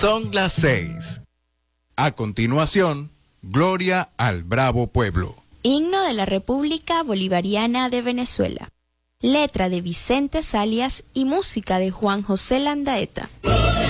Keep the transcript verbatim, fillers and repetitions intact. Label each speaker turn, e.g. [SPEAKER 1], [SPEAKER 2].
[SPEAKER 1] Son las seis. A continuación, Gloria al Bravo Pueblo.
[SPEAKER 2] Himno de la República Bolivariana de Venezuela. Letra de Vicente Salias y música de Juan José Landaeta.